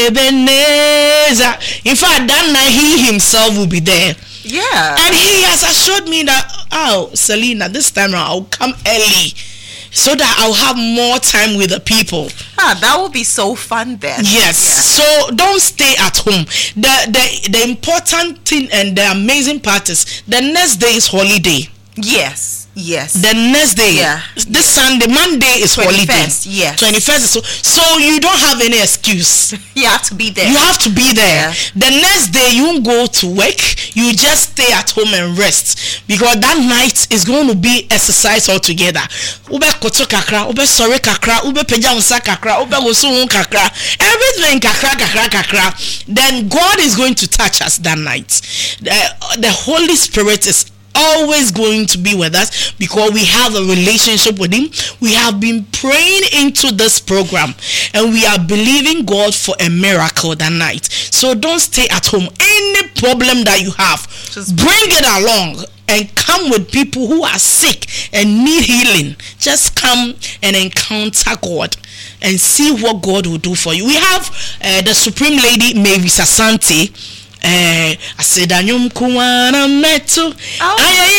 Ebenezer. In fact, that night he himself will be there. Yeah. And he has assured me that, Selena, this time around I'll come early so that I'll have more time with the people. That will be so fun then. Yes. Yeah. So don't stay at home. The important thing and the amazing part is the next day is holiday. Yes. The next day, this Sunday, Monday is 21st, holiday. yes. 21st is so you don't have any excuse. You have to be there. You have to be there. Yeah. The next day you won't go to work. You just stay at home and rest, because that night is going to be exercise altogether. Ube koto kakra, ube sore kakra, ube peja unsa kakra, ube wosu kakra, everything kakra. Then God is going to touch us that night. The Holy Spirit is always going to be with us because we have a relationship with him. We have been praying into this program and we are believing God for a miracle that night. So don't stay at home. Any problem that you have, just bring it along and come with people who are sick and need healing. Just come and encounter God and see what God will do for you. We have the Supreme Lady Mavis Asante. I said, "Anyum kuwana metu."